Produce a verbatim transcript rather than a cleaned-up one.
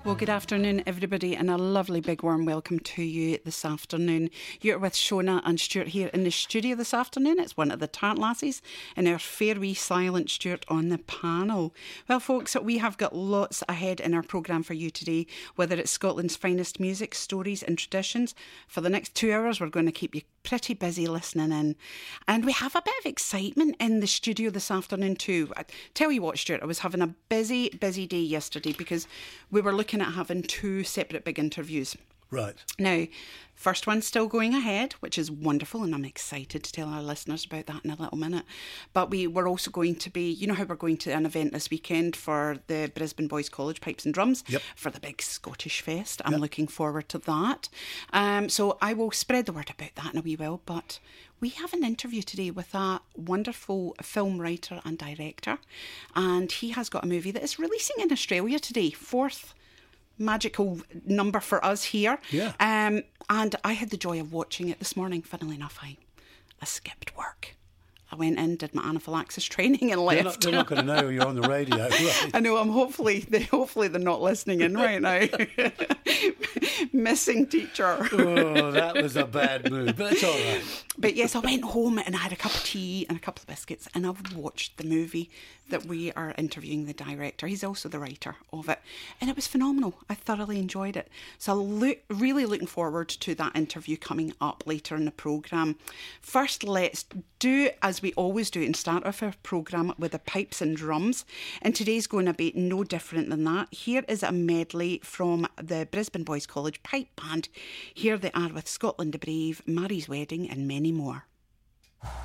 Well, good afternoon, everybody, and a lovely big warm welcome to you this afternoon. You're with Shona and Stuart here in the studio this afternoon. It's one of the Tarrant Lassies and our fair wee silent Stuart on the panel. Well, folks, we have got lots ahead in our programme for you today, whether it's Scotland's finest music, stories and traditions. For the next two hours, we're going to keep you pretty busy listening in. And we have a bit of excitement in the studio this afternoon too. I tell you what, Stuart, I was having a busy, busy day yesterday because we were looking at having two separate big interviews. Right. Now, first one's still going ahead, which is wonderful, and I'm excited to tell our listeners about that in a little minute. But we were also going to be, you know how we're going to an event this weekend for the Brisbane Boys College Pipes and Drums, yep. for the big Scottish Fest. I'm yep. looking forward to that. Um, so I will spread the word about that in a wee while, but we have an interview today with a wonderful film writer and director, and he has got a movie that is releasing in Australia today, fourth magical number for us here. Yeah. Um, and I had the joy of watching it this morning. Funnily enough, I, I skipped work. I went in, did my anaphylaxis training and left. They're not, they're not going to know you're on the radio. Right. I know, I'm hopefully, they, hopefully they're not listening in right now. Missing teacher. Oh, that was a bad move, but it's all right. But yes, I went home and I had a cup of tea and a couple of biscuits and I've watched the movie that we are interviewing the director. He's also the writer of it. And it was phenomenal. I thoroughly enjoyed it. So I'm look, really looking forward to that interview coming up later in the programme. First, let's do as we always do and start off our programme with the pipes and drums. And today's going to be no different than that. Here is a medley from the Brisbane Boys College Pipe Band. Here they are with Scotland the Brave, Mary's Wedding and many more.